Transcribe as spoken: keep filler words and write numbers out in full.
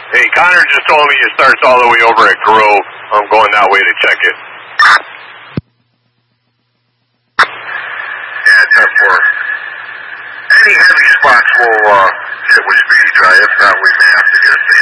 Hey, Connor just told me it starts all the way over at Grove. I'm going that way to check it. Yeah, ten four. Any heavy spots will uh, hit with Speedy Dry. If not, we may have to get a fan.